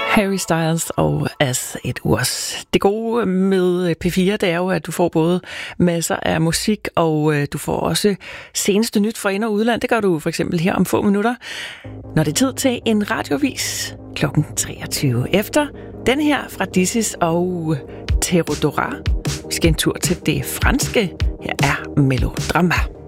Harry Styles og As It Was. Det gode med P4, det er jo, at du får både masser af musik, og du får også seneste nyt fra ind- og udland. Det gør du for eksempel her om få minutter, når det er tid til en radiovis kl. 23. Efter den her fra Dizzy og Theodora. Vi skal en tur til det franske. Her er Melodrama.